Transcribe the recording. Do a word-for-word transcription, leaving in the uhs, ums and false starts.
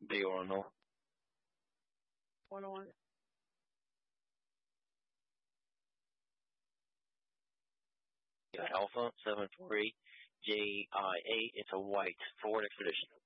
Diurnal. one oh one. Alpha seven four eight J I eight. It's a white Ford Expedition.